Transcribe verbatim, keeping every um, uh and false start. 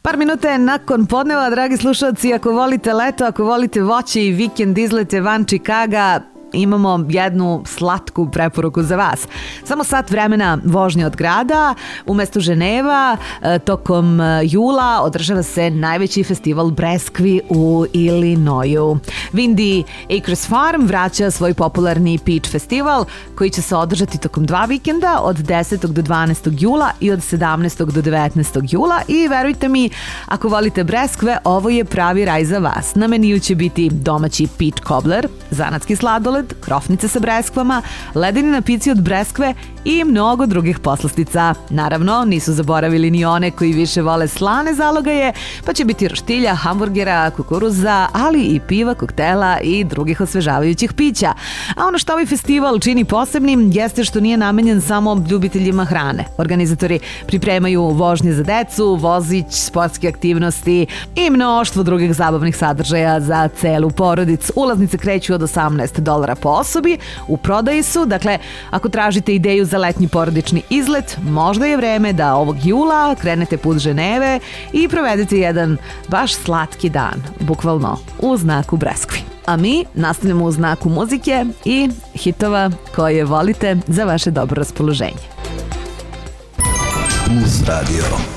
Par minuta je nakon podneva, dragi slušalci, ako volite leto, ako volite voće i vikend izlete van Čikaga, imamo jednu slatku preporuku za vas. Samo sat vremena vožnje od grada, u mestu Ženeva, tokom jula održava se najveći festival breskvi u Illinoisu. Windy Acres Farm vraća svoj popularni Peach festival koji će se održati tokom dva vikenda od desetog do dvanaestog jula i od sedamnaestog do devetnaestog jula i verujte mi, ako volite breskve, ovo je pravi raj za vas. Na meniju će biti domaći peach cobbler, zanatski sladoled, krofnice sa breskvama, ledeni napici od breskve i mnogo drugih poslastica. Naravno, nisu zaboravili ni one koji više vole slane zalogaje, pa će biti roštilja, hamburgera, kukuruza, ali i piva, koktela i drugih osvežavajućih pića. A ono što ovaj festival čini posebnim jeste što nije namenjen samo ljubiteljima hrane. Organizatori pripremaju vožnje za decu, vozić, sportske aktivnosti i mnoštvo drugih zabavnih sadržaja za celu porodicu. Ulaznice kreću od osamnaest dolara po osobi, u prodaji su, dakle, ako tražite ideju za letnji porodični izlet, možda je vreme da ovog jula krenete put Ženeve i provedete jedan baš slatki dan, bukvalno u znaku breskvi. A mi nastavljamo u znaku muzike i hitova koje volite za vaše dobro raspoloženje. Plus Radio.